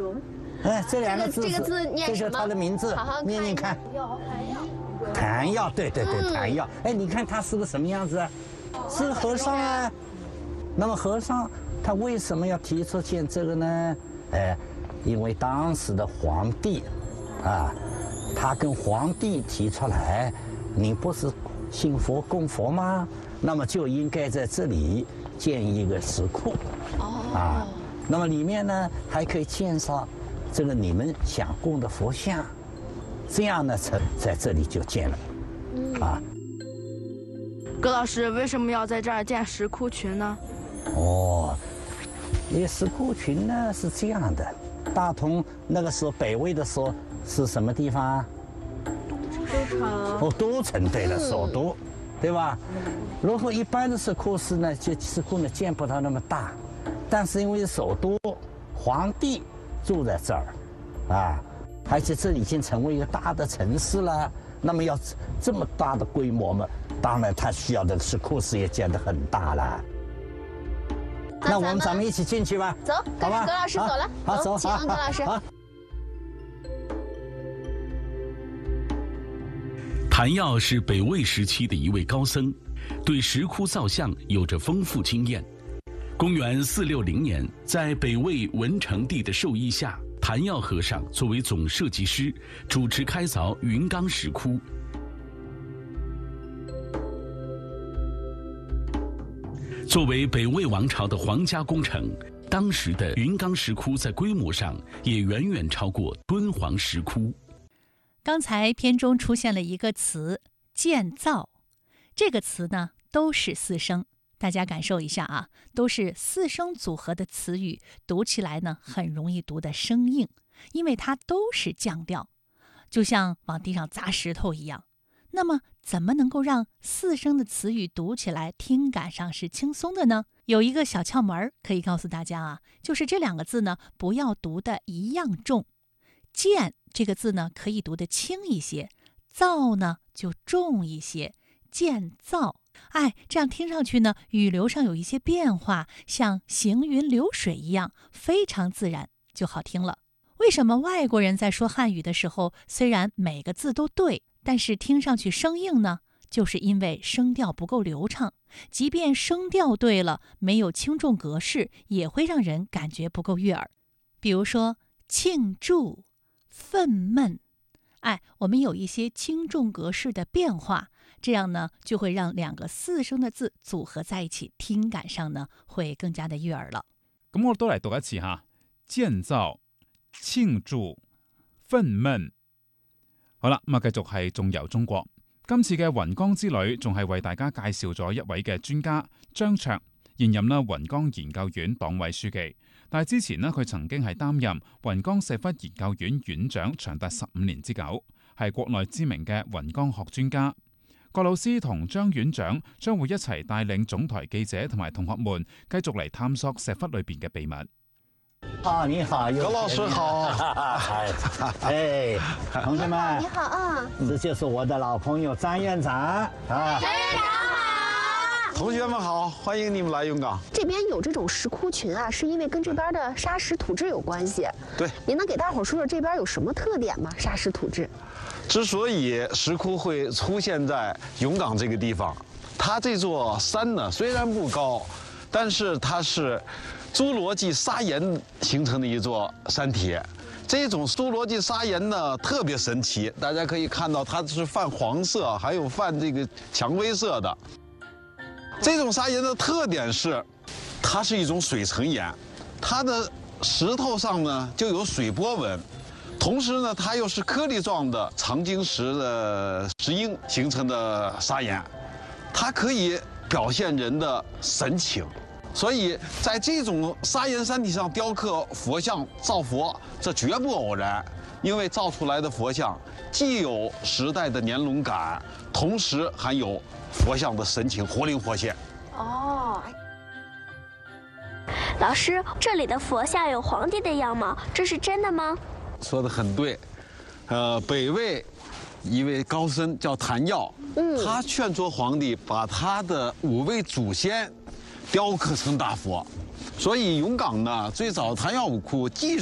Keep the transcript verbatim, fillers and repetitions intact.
容。 哎，这两个字， 这个字念什么？ 这就是它的名字， 好好念念看。 弹药。 弹药，对对对，弹药。哎，你看他是个什么样子啊？是个和尚啊。那么和尚他为什么要提出建这个呢？哎，因为当时的皇帝，啊，他跟皇帝提出来，你不是信佛供佛吗？那么就应该在这里建一个石窟。哦。啊，那么里面呢还可以建上这个你们想供的佛像。这样呢，才在这里就建了，啊。 葛老师，为什么要在这儿建石窟群呢？ 哦，因为石窟群呢是这样的，大同那个时候北魏的时候是什么地方啊？ 都城。 哦，都城，对了，首都，对吧？如果一般的石窟寺呢，就石窟呢建不到那么大，但是因为首都，皇帝住在这儿，啊。而且这已经成为一个大的城市了，那么要这么大的规模嘛，当然它需要的石窟寺也建得很大了。那我们咱们一起进去吧， 走， 好吧？ 葛老师走了， 好，走， 请葛老师。 谭耀是北魏时期的一位高僧，对石窟造像有着丰富经验。公元四六零年，在北魏文成帝的授意下，谭耀和尚作为总设计师，主持开凿云冈石窟。作为北魏王朝的皇家工程，当时的云冈石窟在规模上也远远超过敦煌石窟。 刚才片中出现了一个词“建造”，这个词呢都是四声，大家感受一下啊，都是四声组合的词语，读起来呢很容易读得生硬，因为它都是降调，就像往地上砸石头一样。那么怎么能够让四声的词语读起来听感上是轻松的呢？有一个小窍门可以告诉大家啊，就是这两个字呢不要读的一样重。建这个字呢可以读得轻一些，造呢就重一些，建造。哎，这样听上去呢，语流上有一些变化，像行云流水一样，非常自然，就好听了。为什么外国人在说汉语的时候，虽然每个字都对，但是听上去生硬呢？就是因为声调不够流畅，即便声调对了，没有轻重格式，也会让人感觉不够悦耳。比如说庆祝、愤懑，哎，我们有一些轻重格式的变化，这样呢就会让两个四聲的字組合在一起，聽感上呢會更加的悅耳了。 咁我都嚟讀一次吓，建造、慶祝、憤懑。好啦，咁啊繼續係仲遊中國。今次嘅雲岡之旅仲係為大家介紹咗一位嘅專家張卓，現任啦雲岡研究院黨委書記。但係之前呢，佢曾經係擔任雲岡石窟研究院院長長達十五年之久，係國內知名嘅雲岡學專家。郭老師同張院長將會一齊帶領總台記者同埋同學們繼續嚟探索石窟裏邊嘅秘密。 好，你好， 葛老師好。 哎，同學們， 你好啊， 這就是我的老朋友張院長啊。 張院長好， 同學們好，歡迎你們來雲岡。 這邊有這種石窟群啊，是因為跟這邊的砂石土質有關係。 對， 您能給大伙說說這邊有什麼特點嗎？砂石土質。 之所以石窟會出現在雲岡這個地方，它這座山呢雖然不高，但是它是侏羅紀砂岩形成的一座山體。這種侏羅紀砂岩呢特別神奇，大家可以看到它是泛黃色，還有泛這個薔薇色的。這種砂岩的特點是，它是一種水層岩，它的石頭上呢就有水波紋。同時呢，它又是顆粒狀的長晶石的石英形成的砂岩，它可以表現人的神情，所以在這種砂岩山體上雕刻佛像造佛，這絕不偶然，因為造出來的佛像既有時代的年輪感，同時還有佛像的神情活靈活現。 哦，老師，這裡的佛像有皇帝的樣貌，這是真的嗎？ 說得很對，呃，北魏一位高僧叫譚耀，嗯，他勸說皇帝把他的五位祖先雕刻成大佛，所以雲岡呢最早譚耀武窟既